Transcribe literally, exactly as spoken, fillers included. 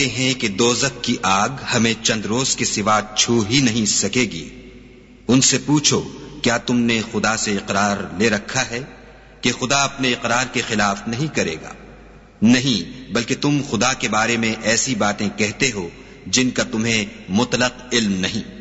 हैं कि दोज़ख की आग हमें चंद रोज के सिवा छू ही नहीं सकेगी। उनसे पूछो, क्या तुमने खुदा से इकरार ले रखा है कि खुदा अपने इकरार के खिलाफ नहीं करेगा? नहीं, बल्कि तुम खुदा के बारे में ऐसी बातें कहते हो जिनका तुम्हें मुतलक इल्म नहीं।